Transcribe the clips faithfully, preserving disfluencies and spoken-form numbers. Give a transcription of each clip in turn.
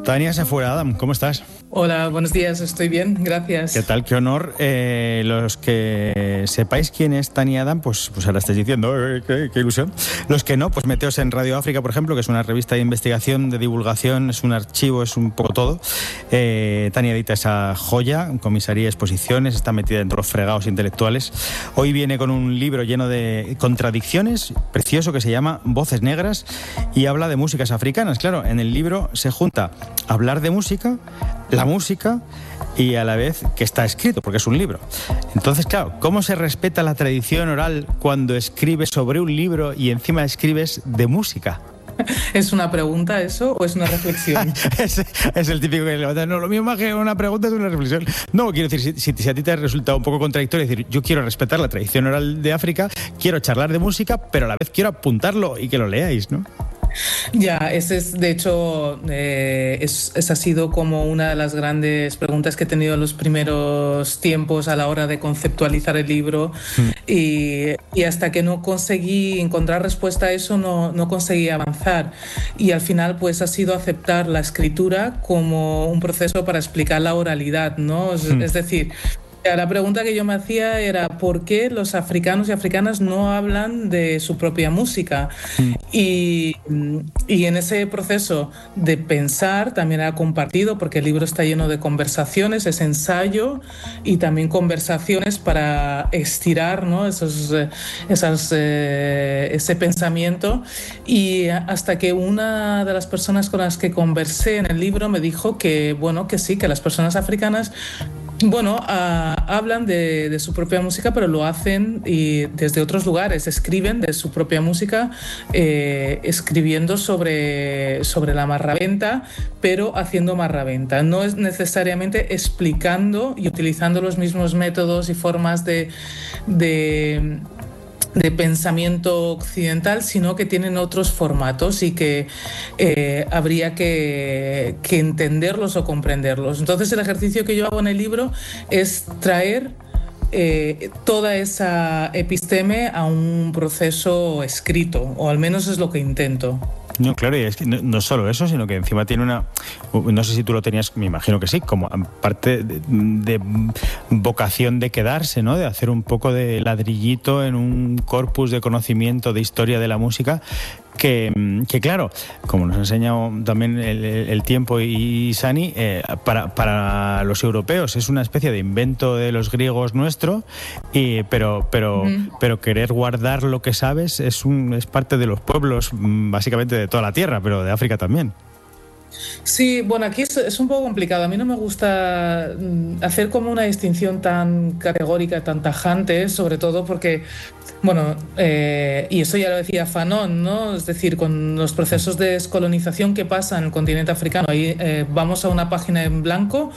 Tania Safuera Adam, ¿cómo estás? Hola, buenos días, estoy bien, gracias. ¿Qué tal? Qué honor. Eh, los que sepáis quién es Tania Adam, pues, pues ahora estáis diciendo, eh, qué, qué ilusión. Los que no, pues meteos en Radio África, por ejemplo, que es una revista de investigación, de divulgación, es un archivo, es un poco todo. Eh, Tania edita esa joya, comisaría, exposiciones, está metida dentro de los fregados intelectuales. Hoy viene con un libro lleno de contradicciones, precioso, que se llama Voces Negras, y habla de músicas africanas. Claro, en el libro se junta hablar de música, la música y a la vez que está escrito, porque es un libro. Entonces, claro, ¿cómo se respeta la tradición oral cuando escribes sobre un libro y encima escribes de música? ¿Es una pregunta eso o es una reflexión? es, es el típico que levanta. No, lo mismo que una pregunta es una reflexión. No, quiero decir, si, si, si a ti te ha resultado un poco contradictorio, decir, yo quiero respetar la tradición oral de África, quiero charlar de música, pero a la vez quiero apuntarlo y que lo leáis, ¿no? Ya, ese es, de hecho, eh, es, esa ha sido como una de las grandes preguntas que he tenido en los primeros tiempos a la hora de conceptualizar el libro. Mm. y, y hasta que no conseguí encontrar respuesta a eso, no, no conseguí avanzar. Y al final, pues, ha sido aceptar la escritura como un proceso para explicar la oralidad, ¿no? Es, mm. es decir, la pregunta que yo me hacía era ¿por qué los africanos y africanas no hablan de su propia música? Mm. Y, y en ese proceso de pensar también era compartido, porque el libro está lleno de conversaciones, es ensayo y también conversaciones para estirar, ¿no? Esos, esas, eh, ese pensamiento. Y hasta que una de las personas con las que conversé en el libro me dijo que, bueno, que sí, que las personas africanas Bueno, uh, hablan de, de su propia música, pero lo hacen y desde otros lugares, escriben de su propia música, eh, escribiendo sobre, sobre la marraventa, pero haciendo marraventa. No es necesariamente explicando y utilizando los mismos métodos y formas de... de de pensamiento occidental, sino que tienen otros formatos y que eh, habría que, que entenderlos o comprenderlos. Entonces, el ejercicio que yo hago en el libro es traer eh, toda esa episteme a un proceso escrito, o al menos es lo que intento. No, claro, y es que no, no solo eso, sino que encima tiene una... No sé si tú lo tenías, me imagino que sí, como parte de, de vocación de quedarse, ¿no? De hacer un poco de ladrillito en un corpus de conocimiento de historia de la música que, que claro, como nos ha enseñado también el, el tiempo y Sani, eh, para, para los europeos es una especie de invento de los griegos nuestro, y, pero, pero, mm. pero querer guardar lo que sabes es, un, es parte de los pueblos, básicamente de toda la tierra, pero de África también. Sí, bueno, aquí es, es un poco complicado. A mí no me gusta hacer como una distinción tan categórica, tan tajante, sobre todo porque, bueno, eh, y eso ya lo decía Fanon, ¿no? Es decir, con los procesos de descolonización que pasa en el continente africano, ahí eh, vamos a una página en blanco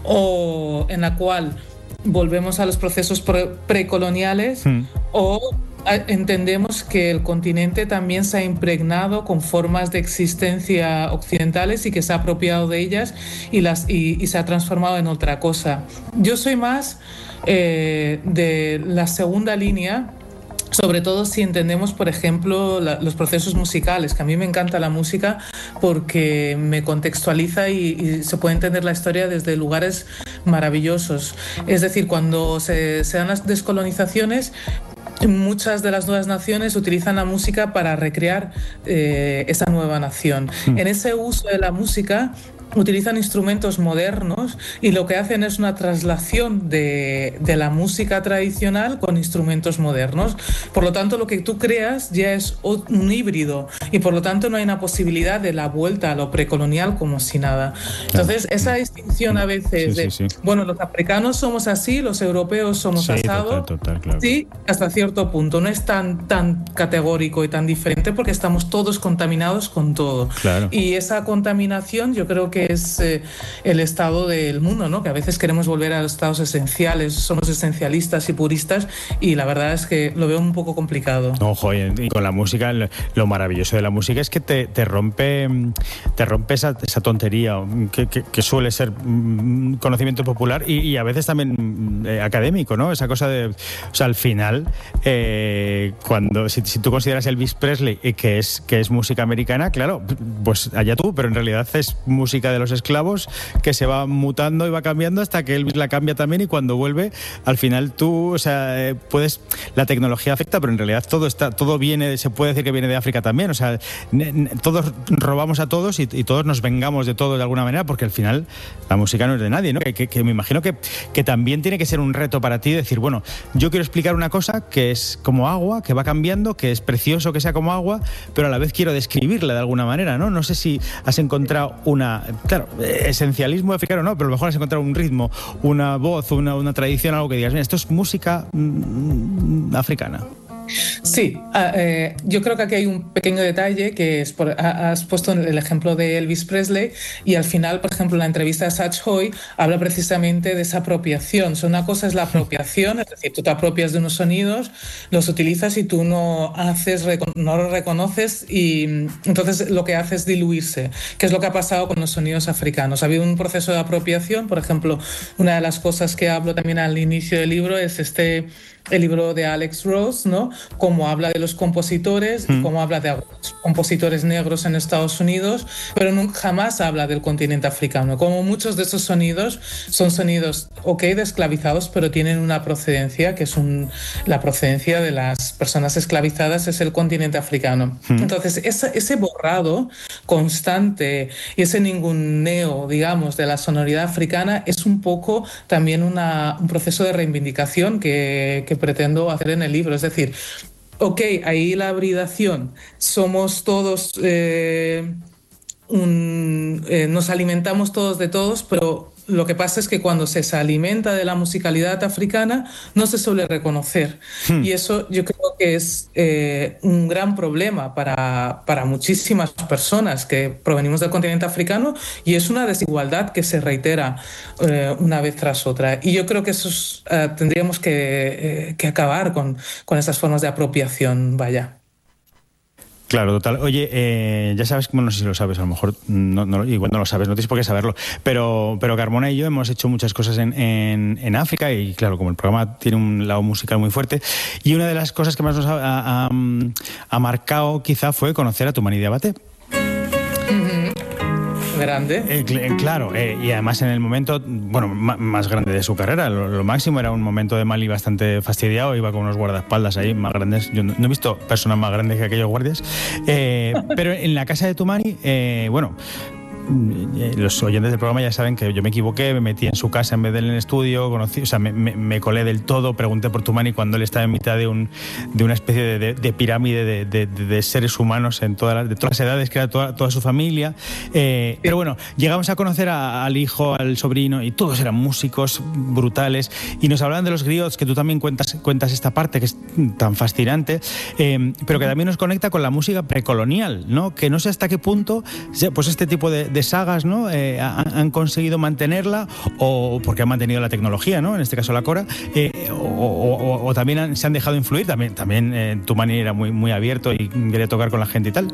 o en la cual volvemos a los procesos pre- precoloniales mm. o entendemos que el continente también se ha impregnado con formas de existencia occidentales y que se ha apropiado de ellas y, las, y, y se ha transformado en otra cosa. Yo soy más eh, de la segunda línea, sobre todo si entendemos, por ejemplo, la, los procesos musicales, que a mí me encanta la música porque me contextualiza y, y se puede entender la historia desde lugares maravillosos. Es decir, cuando se, se dan las descolonizaciones, muchas de las nuevas naciones utilizan la música para recrear eh, esa nueva nación. Mm. En ese uso de la música utilizan instrumentos modernos y lo que hacen es una traslación de, de la música tradicional con instrumentos modernos. Por lo tanto, lo que tú creas ya es un híbrido y por lo tanto no hay una posibilidad de la vuelta a lo precolonial como si nada. Entonces, esa distinción a veces sí, de, sí, sí. bueno, los africanos somos así, los europeos somos sí, asado, total, total, claro. Sí, hasta cierto punto. No es tan, tan categórico y tan diferente porque estamos todos contaminados con todo. Claro. Y esa contaminación yo creo que es eh, el estado del mundo, ¿no? Que a veces queremos volver a los estados esenciales, somos esencialistas y puristas y la verdad es que lo veo un poco complicado. Ojo, y con la música, lo maravilloso de la música es que te, te rompe te rompe esa, esa tontería que, que, que suele ser conocimiento popular y, y a veces también eh, académico, ¿no? Esa cosa de, o sea, al final, eh, cuando si, si tú consideras Elvis Presley que es, que es música americana, claro, pues allá tú, pero en realidad es música música de los esclavos que se va mutando y va cambiando hasta que Elvis la cambia también, y cuando vuelve, al final tú, o sea, puedes, la tecnología afecta, pero en realidad todo está, todo viene, se puede decir que viene de África también, o sea, todos robamos a todos y, y todos nos vengamos de todo de alguna manera, porque al final la música no es de nadie, ¿no? Que, que, que me imagino que, que también tiene que ser un reto para ti decir, bueno, yo quiero explicar una cosa que es como agua, que va cambiando, que es precioso que sea como agua, pero a la vez quiero describirla de alguna manera, ¿no? No sé si has encontrado una, claro, esencialismo africano no, pero a lo mejor has encontrado un ritmo, una voz, una, una tradición, algo que digas, mira, esto es música mmm, africana. Sí, eh, yo creo que aquí hay un pequeño detalle que es, por, has puesto el ejemplo de Elvis Presley, y al final, por ejemplo, en la entrevista de Satch Hoy habla precisamente de esa apropiación. O sea, una cosa es la apropiación, es decir, tú te apropias de unos sonidos, los utilizas y tú no haces, no los reconoces, y entonces lo que hace es diluirse, que es lo que ha pasado con los sonidos africanos. Ha habido un proceso de apropiación. Por ejemplo, una de las cosas que hablo también al inicio del libro es este... el libro de Alex Rose, ¿no? Cómo habla de los compositores, mm. cómo habla de algunos compositores negros en Estados Unidos, pero nunca, jamás habla del continente africano. Como muchos de esos sonidos son sonidos, ok, de esclavizados, pero tienen una procedencia, que es un, la procedencia de las personas esclavizadas, es el continente africano. Mm. Entonces, ese, ese borrado constante y ese ninguneo, digamos, de la sonoridad africana es un poco también una, un proceso de reivindicación que, que pretendo hacer en el libro. Es decir, ok, ahí la hibridación, somos todos, eh, un, eh, nos alimentamos todos de todos, pero lo que pasa es que cuando se, se alimenta de la musicalidad africana no se suele reconocer. Hmm. Y eso yo creo que es eh, un gran problema para, para muchísimas personas que provenimos del continente africano, y es una desigualdad que se reitera eh, una vez tras otra. Y yo creo que eso es, eh, tendríamos que, eh, que acabar con, con esas formas de apropiación, vaya. Claro, total. Oye, eh, ya sabes, bueno, no sé si lo sabes, a lo mejor no, no, igual no lo sabes, no tienes por qué saberlo, pero, pero Carmona y yo hemos hecho muchas cosas en, en, en África, y claro, como el programa tiene un lado musical muy fuerte, y una de las cosas que más nos ha, ha, ha marcado quizá fue conocer a Toumani Diabaté. Grande. Eh, cl- claro, eh, y además en el momento, bueno, m- más grande de su carrera, lo, lo máximo era un momento de Mali bastante fastidiado, iba con unos guardaespaldas ahí más grandes, yo no, no he visto personas más grandes que aquellos guardias, eh, pero en la casa de Toumani, eh, bueno, los oyentes del programa ya saben que yo me equivoqué, me metí en su casa en vez de en el estudio, conocí, o sea, me, me, me colé del todo, pregunté por Toumani cuando él estaba en mitad de, un, de una especie de, de, de pirámide de, de, de seres humanos en todas las, de todas las edades, que era toda, toda su familia. Eh, pero bueno, llegamos a conocer a, al hijo, al sobrino, y todos eran músicos brutales, y nos hablaban de los griots, que tú también cuentas, cuentas esta parte que es tan fascinante, eh, pero que también nos conecta con la música precolonial, ¿no? Que no sé hasta qué punto, pues este tipo de, de sagas, ¿no? Eh, han, han conseguido mantenerla, o porque han mantenido la tecnología, ¿no? En este caso la Cora, eh, o, o, o también han, se han dejado influir, también, también eh, Toumani era muy, muy abierto y quería tocar con la gente y tal.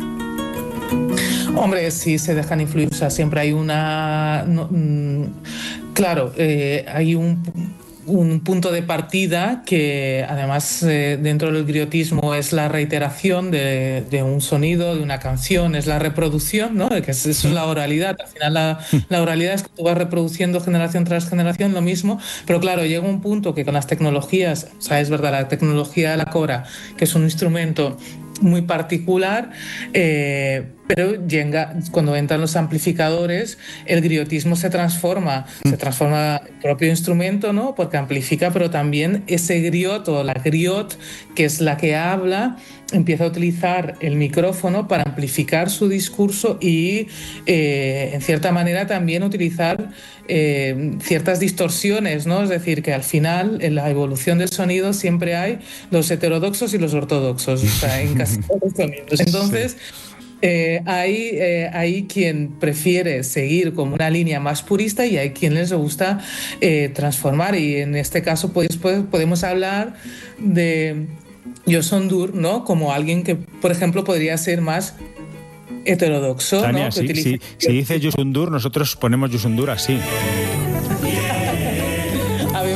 Hombre, sí se dejan influir, o sea, siempre hay una... No, mm, claro, eh, hay un... un punto de partida que además eh, dentro del griotismo es la reiteración de, de un sonido, de una canción, es la reproducción, ¿no? Que es, eso es la oralidad. Al final la, la oralidad es que tú vas reproduciendo generación tras generación lo mismo, pero claro, llega un punto que con las tecnologías, o sea, es verdad, la tecnología de la Cora, que es un instrumento muy particular, eh, pero llega, cuando entran los amplificadores, el griotismo se transforma, mm. se transforma el propio instrumento, ¿no? Porque amplifica, pero también ese griot o la griot, que es la que habla, empieza a utilizar el micrófono para amplificar su discurso y, eh, en cierta manera, también utilizar eh, ciertas distorsiones, ¿no? Es decir, que al final, en la evolución del sonido, siempre hay los heterodoxos y los ortodoxos, o sea, en casi todos los sonidos. Entonces, eh, hay, eh, hay quien prefiere seguir como una línea más purista y hay quien les gusta eh, transformar. Y en este caso, pues, pues, podemos hablar de Youssou N'Dour, ¿no? Como alguien que, por ejemplo, podría ser más heterodoxo, Tania, ¿no? Sí, utiliza... sí. Si dice Youssou N'Dour, nosotros ponemos Youssou N'Dour así. A mí me gusta más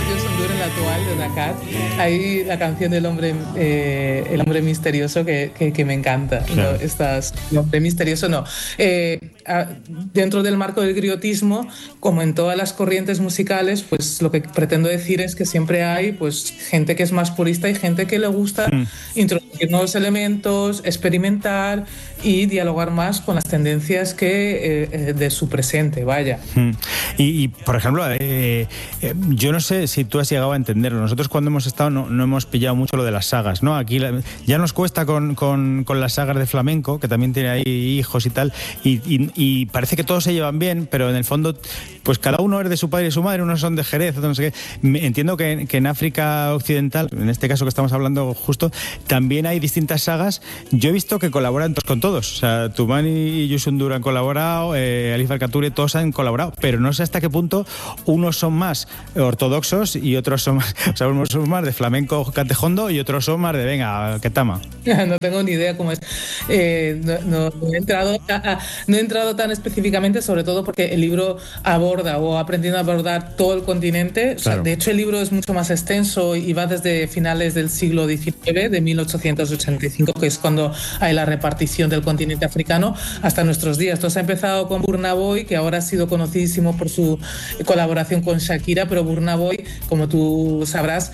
Youssou N'Dour, el actual de Dakar, hay la canción del hombre, eh, el hombre misterioso que, que, que me encanta. Claro. ¿No? Estas, el hombre misterioso no. Eh, a, dentro del marco del griotismo, como en todas las corrientes musicales, pues lo que pretendo decir es que siempre hay pues gente que es más purista y gente que le gusta mm. introducir nuevos elementos, experimentar y dialogar más con las tendencias que eh, de su presente, vaya. Mm. Y, y, por ejemplo, eh, eh, yo no sé si tú has llegado a entenderlo. Nosotros cuando hemos estado no, no hemos pillado mucho lo de las sagas, ¿no? Aquí la, ya nos cuesta con, con, con las sagas de flamenco, que también tiene ahí hijos y tal, y, y, y parece que todos se llevan bien, pero en el fondo, pues cada uno es de su padre y su madre, unos son de Jerez, otros no sé qué. Entiendo que, que en África Occidental, en este caso que estamos hablando justo, también hay distintas sagas. Yo he visto que colaboran todos con todos. O sea, Toumani y Youssou N'Dour han colaborado, eh, Alif Ba Kature, todos han colaborado, pero no sé hasta qué punto unos son más ortodoxos y otros son más, o sea, unos son más de flamenco cantejondo y otros son más de venga, que tama. No tengo ni idea cómo es. Eh, no, no, no, he entrado, a, no he entrado tan específicamente, sobre todo porque el libro aborda o ha aprendido a abordar todo el continente. O sea, claro. De hecho, el libro es mucho más extenso y va desde finales del siglo diecinueve, de mil ochocientos ochenta y cinco, que es cuando hay la repartición del continente africano, hasta nuestros días. Entonces ha empezado con Burna Boy, que ahora ha sido conocidísimo por su colaboración con Shakira, pero Burna Boy, como tú sabrás,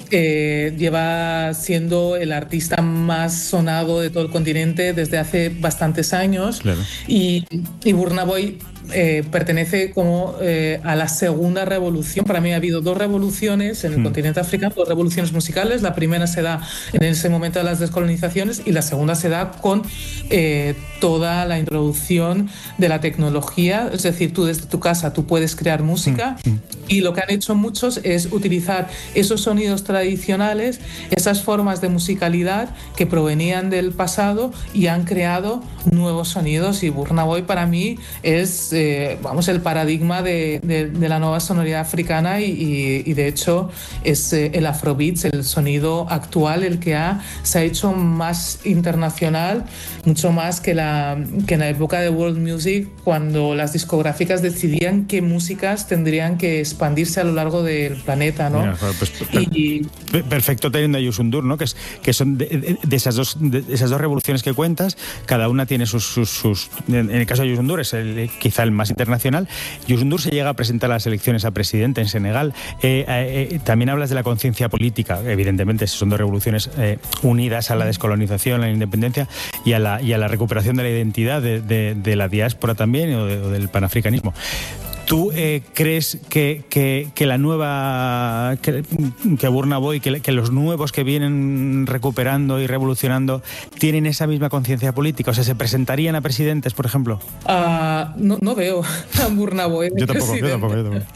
Eh, lleva siendo el artista más sonado de todo el continente desde hace bastantes años. Claro. y, y Burna Boy eh, pertenece como eh, a la segunda revolución. Para mí ha habido dos revoluciones en el mm. continente africano, dos revoluciones musicales. La primera se da en ese momento de las descolonizaciones y la segunda se da con eh, toda la introducción de la tecnología. Es decir, tú desde tu casa tú puedes crear música mm. y lo que han hecho muchos es utilizar esos sonidos tradicionales, esas formas de musicalidad que provenían del pasado y han creado nuevos sonidos. Y Burna Boy para mí es eh, vamos, el paradigma de, de, de la nueva sonoridad africana y, y, y de hecho es eh, el afrobeats, el sonido actual, el que ha, se ha hecho más internacional, mucho más que, la, que en la época de World Music, cuando las discográficas decidían qué músicas tendrían que expandirse a lo largo del planeta, ¿no? Mira, pues, y, perfecto teniendo a Youssou N'Dour, ¿no? Que, es, que son de, de, esas dos, de esas dos revoluciones que cuentas, cada una tiene sus... sus, sus en el caso de Youssou N'Dour es el, quizá el más internacional. Youssou N'Dour se llega a presentar a las elecciones a presidente en Senegal. Eh, eh, también hablas de la conciencia política. Evidentemente son dos revoluciones eh, unidas a la descolonización, a la independencia y a la, y a la recuperación de la identidad de, de, de la diáspora también o, de, o del panafricanismo. ¿Tú eh, crees que, que, que la nueva, que, que Burna Boy, que, que los nuevos que vienen recuperando y revolucionando tienen esa misma conciencia política? O sea, ¿se presentarían a presidentes, por ejemplo? Uh, no, no veo a Burna Boy. Yo tampoco, yo tampoco, yo tampoco.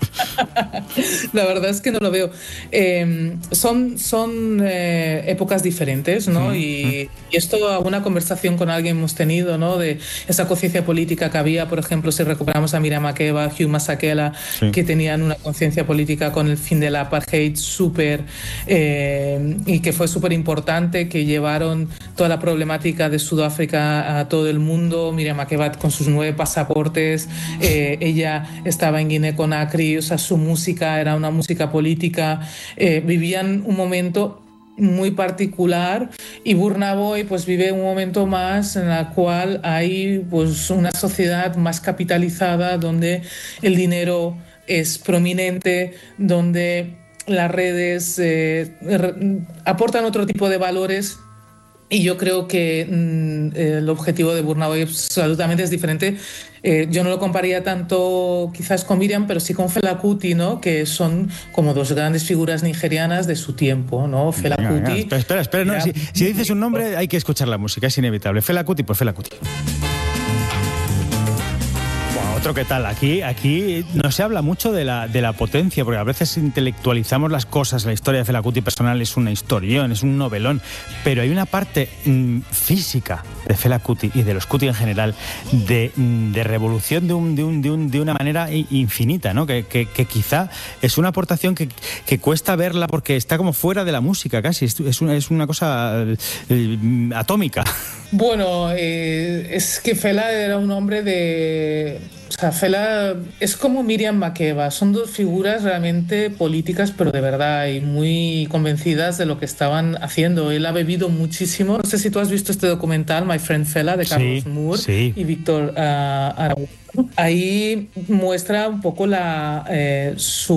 La verdad es que no lo veo. Eh, son son eh, épocas diferentes, ¿no? Mm, y, mm. y esto, alguna conversación con alguien hemos tenido, ¿no? De esa conciencia política que había, por ejemplo, si recuperamos a Miriam Makeba, Hugh Masekela, sí. que tenían una conciencia política con el fin del apartheid súper eh, y que fue súper importante, que llevaron toda la problemática de Sudáfrica a todo el mundo. Miriam Makeba con sus nueve pasaportes, eh, ella estaba en Guinea-Conakry, o sea, su música era una música política, eh, vivían un momento muy particular, y Burna Boy pues vive un momento más en el cual hay pues una sociedad más capitalizada, donde el dinero es prominente, donde las redes eh, aportan otro tipo de valores. Y yo creo que mmm, el objetivo de Burna Boy absolutamente es diferente. Eh, yo no lo compararía tanto quizás con Miriam, pero sí con Fela Kuti, ¿no? Que son como dos grandes figuras nigerianas de su tiempo, ¿no? Fela venga, Kuti... Venga, espera, espera, no, si, si dices un nombre hay que escuchar la música, es inevitable. Fela Kuti, pues Fela Kuti. Otro que tal, aquí, aquí no se habla mucho de la, de la potencia, porque a veces intelectualizamos las cosas. La historia de Fela Kuti personal es una historión, es un novelón, pero hay una parte mmm, física de Fela Kuti y de los Kuti en general de, de revolución de, un, de, un, de, un, de una manera infinita, ¿no? Que, que, que quizá es una aportación que, que cuesta verla porque está como fuera de la música casi, es, es, una, es una cosa eh, atómica. Bueno, eh, es que Fela era un hombre de... O sea, Fela es como Miriam Makeba, son dos figuras realmente políticas, pero de verdad, y muy convencidas de lo que estaban haciendo. Él ha bebido muchísimo. No sé si tú has visto este documental, My Friend Fela, de Carlos sí, Moore sí. y Víctor uh, Araújo. Ahí muestra un poco la eh,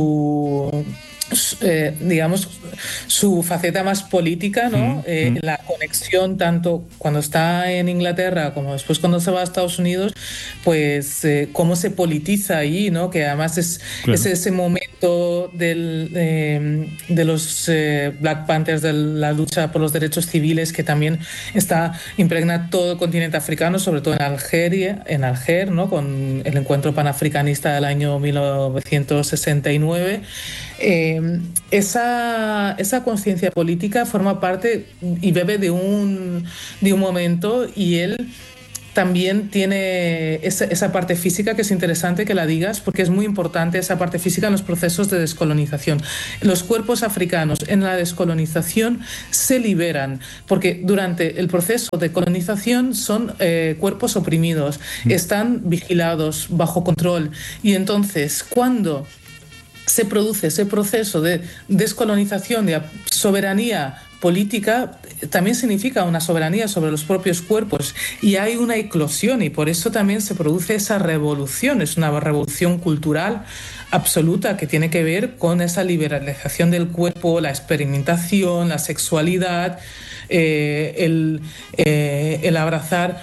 su... Eh, digamos, su faceta más política, ¿no? Mm, eh, mm. La conexión tanto cuando está en Inglaterra como después cuando se va a Estados Unidos, pues eh, cómo se politiza ahí, ¿no? Que además es, claro. es ese momento del, eh, de los eh, Black Panthers, de la lucha por los derechos civiles, que también está impregna todo el continente africano, sobre todo en Algeria, en Alger, ¿no? Con el encuentro panafricanista del año mil novecientos sesenta y nueve. Eh, esa, esa conciencia política forma parte y bebe de un, de un momento, y él también tiene esa, esa parte física que es interesante que la digas, porque es muy importante esa parte física en los procesos de descolonización. Los cuerpos africanos en la descolonización se liberan, porque durante el proceso de colonización son eh, cuerpos oprimidos, están vigilados, bajo control, y entonces cuando se produce ese proceso de descolonización, de soberanía política, también significa una soberanía sobre los propios cuerpos, y hay una eclosión, y por eso también se produce esa revolución. Es una revolución cultural absoluta que tiene que ver con esa liberalización del cuerpo, la experimentación, la sexualidad, eh, el, eh, el abrazar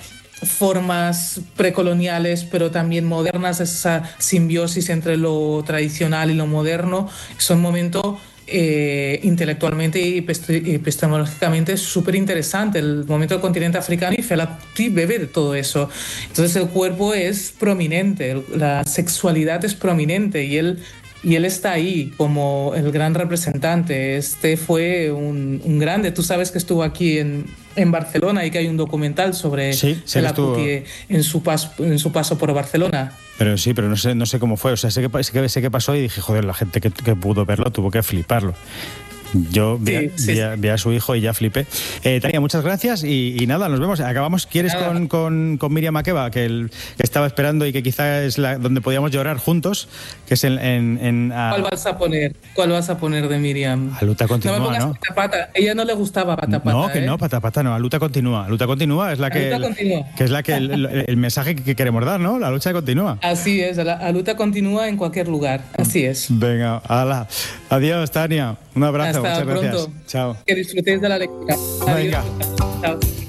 formas precoloniales pero también modernas, esa simbiosis entre lo tradicional y lo moderno. Es un momento eh, intelectualmente y epistemológicamente súper interesante, el momento del continente africano, y Fela Kuti bebe de todo eso. Entonces el cuerpo es prominente, la sexualidad es prominente, y él Y él está ahí como el gran representante. Este fue un, un grande. Tú sabes que estuvo aquí en, en Barcelona y que hay un documental sobre sí, sí Fela Kuti en su, pas, en su paso por Barcelona. Pero sí, pero no sé, no sé cómo fue. O sea, sé que, sé que, sé que pasó y dije, joder, la gente que, que pudo verlo tuvo que fliparlo. Yo vi, sí, sí, vi, a, vi a su hijo y ya flipé. Eh, Tania, muchas gracias y, y nada, nos vemos. Acabamos, ¿quieres con, con, con Miriam Makeba, que, el, que estaba esperando y que quizá es la, donde podíamos llorar juntos, que es en... en, en a... ¿Cuál vas a poner? ¿Cuál vas a poner de Miriam? A Luta Continúa, ¿no? Me pongas ¿no? Pata, pata. Ella no le gustaba Pata Pata. No, que ¿eh? no, Pata Pata no. A Luta Continúa. A Luta Continúa es la que... Luta Continúa. Que es la que... El, el, el mensaje que queremos dar, ¿no? La lucha continúa. Así es, la, la lucha continúa en cualquier lugar. Así es. Venga, ala. Adiós, Tania. Un abrazo. Hasta muchas pronto. gracias. Chao. Que disfrutéis de la lectura. Venga. Adiós. Chao.